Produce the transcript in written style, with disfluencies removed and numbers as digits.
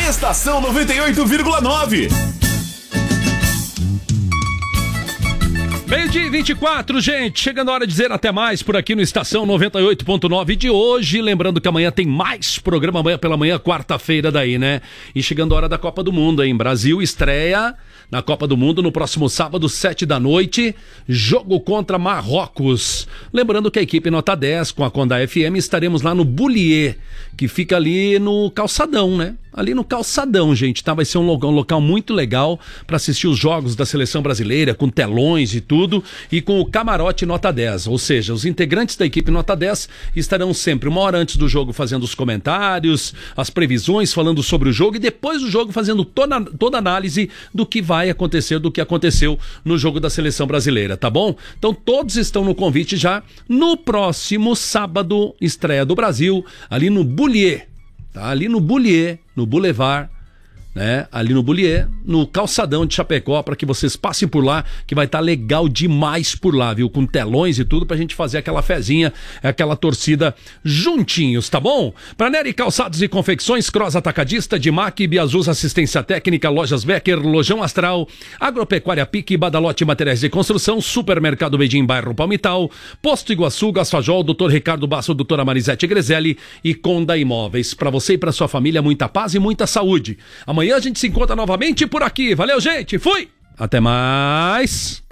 Estação 98,9. Meio-dia e 24, gente, chegando a hora de dizer até mais por aqui no Estação 98.9 de hoje, lembrando que amanhã tem mais programa, amanhã pela manhã, quarta-feira daí, né? E chegando a hora da Copa do Mundo, hein? Brasil estreia na Copa do Mundo no próximo sábado, 7 da noite, jogo contra Marrocos. Lembrando que a equipe Nota 10 com a Conda FM estaremos lá no Bullier, que fica ali no Calçadão, né? Ali no Calçadão, gente, tá? Vai ser um local muito legal para assistir os jogos da seleção brasileira, com telões e tudo, e com o camarote Nota 10, ou seja, os integrantes da equipe Nota 10 estarão sempre uma hora antes do jogo fazendo os comentários, as previsões, falando sobre o jogo, e depois do jogo fazendo toda a análise do que vai acontecer, do que aconteceu no jogo da seleção brasileira, tá bom? Então todos estão no convite já. No próximo sábado, estreia do Brasil, ali no Bullier, tá? Ali no Bullier, no Boulevard, né? Ali no Bullier, no Calçadão de Chapecó, para que vocês passem por lá, que vai estar legal demais por lá, viu? Com telões e tudo, pra gente fazer aquela fezinha, aquela torcida juntinhos, tá bom? Pra Nery Calçados e Confecções, Cross Atacadista, Dimac, Biazuz Assistência Técnica, Lojas Becker, Lojão Astral, Agropecuária Pique, Badalote Materiais de Construção, Supermercado Bedim, bairro Palmital, Posto Iguaçu, Gasfajol, Dr. Ricardo Basso, Doutora Marisete Grezelli e Conda Imóveis. Pra você e pra sua família, muita paz e muita saúde. Amanhã a gente se encontra novamente por aqui. Valeu, gente. Fui! Até mais!